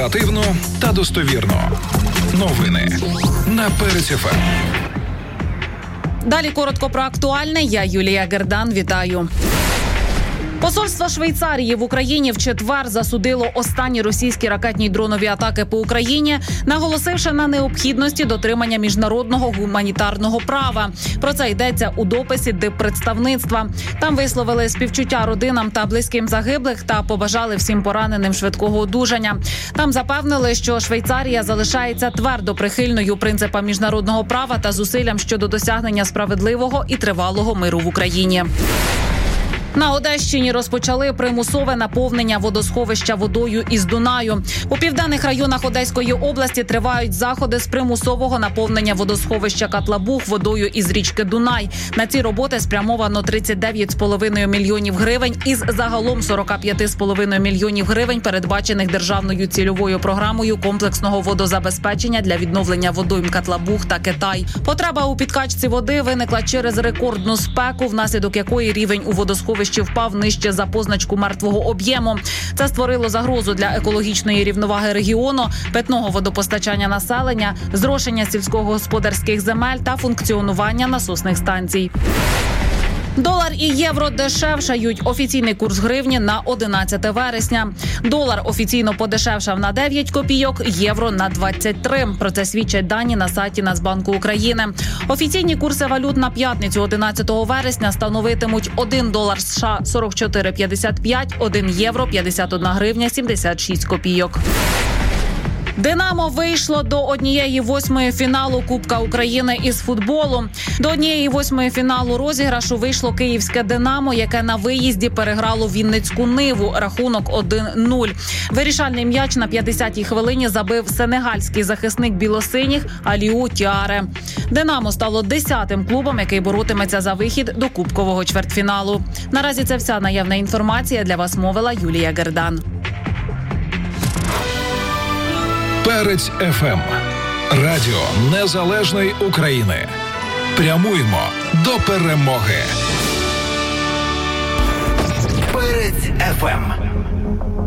Оперативно та достовірно. Новини на Перець ФМ. Далі коротко про актуальне. Я Юлія Гердан. Вітаю. Посольство Швейцарії в Україні в четвер засудило останні російські ракетні й дронові атаки по Україні, наголосивши на необхідності дотримання міжнародного гуманітарного права. Про це йдеться у дописі диппредставництва. Там висловили співчуття родинам та близьким загиблих та побажали всім пораненим швидкого одужання. Там запевнили, що Швейцарія залишається твердо прихильною принципам міжнародного права та зусиллям щодо досягнення справедливого і тривалого миру в Україні. На Одещині розпочали примусове наповнення водосховища водою із Дунаю. У південних районах Одеської області тривають заходи з примусового наповнення водосховища Катлабуг водою із річки Дунай. На ці роботи спрямовано 39,5 мільйонів гривень із загалом 45,5 мільйонів гривень, передбачених державною цільовою програмою комплексного водозабезпечення для відновлення водойм Катлабуг та Китай. Потреба у підкачці води виникла через рекордну спеку, внаслідок якої рівень у водосховищі впав нижче за позначку мертвого об'єму. Це створило загрозу для екологічної рівноваги регіону, питного водопостачання населення, зрошення сільськогосподарських земель та функціонування насосних станцій. Долар і євро дешевшають. Офіційний курс гривні на 11 вересня. Долар офіційно подешевшав на 9 копійок, євро на 23. Про це свідчать дані на сайті Нацбанку України. Офіційні курси валют на п'ятницю 11 вересня становитимуть 1 долар США 44,55, 1 євро 51 гривня 76 копійок. «Динамо» вийшло до 1/8 фіналу Кубка України із футболу. До 1/8 фіналу розіграшу вийшло київське «Динамо», яке на виїзді переграло Вінницьку «Ниву». Рахунок 1-0. Вирішальний м'яч на 50-й хвилині забив сенегальський захисник білосиніх Аліу Тіаре. «Динамо» стало 10-тим клубом, який боротиметься за вихід до кубкового чвертьфіналу. Наразі це вся наявна інформація. Для вас мовила Юлія Гердан. Перець ФМ. Радіо Незалежної України. Прямуємо до перемоги. Перець ФМ.